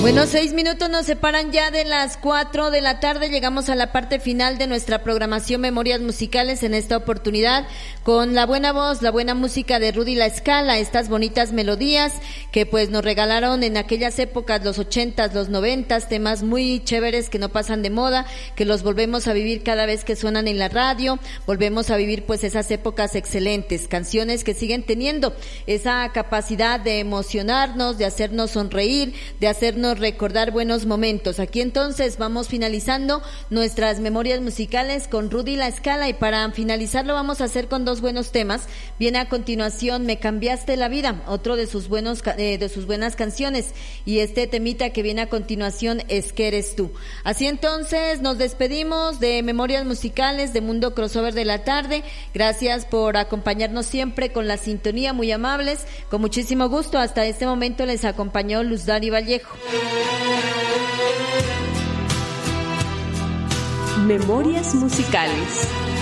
Bueno, 6 minutos nos separan ya de las 4 de la tarde. Llegamos a la parte final de nuestra programación Memorias Musicales en esta oportunidad con la buena voz, la buena música de Rudy La Scala, estas bonitas melodías que pues nos regalaron en aquellas épocas, los 80s, los 90s, temas muy chéveres que no pasan de moda, que los volvemos a vivir cada vez que suenan en la radio, volvemos a vivir pues esas épocas excelentes, canciones que siguen teniendo esa capacidad de emocionarnos, de hacernos sonreír, de hacernos recordar buenos momentos. Aquí entonces vamos finalizando nuestras memorias musicales con Rudy La Scala y para finalizarlo vamos a hacer con dos buenos temas. Viene a continuación Me Cambiaste la Vida, otro de sus buenas canciones, y este temita que viene a continuación es Que Eres Tú. Así entonces nos despedimos de Memorias Musicales de Mundo Crossover de la tarde. Gracias por acompañarnos siempre con la sintonía, muy amables, con muchísimo gusto. Hasta este momento les acompañó Luz Dari Vallejo. Memorias Musicales.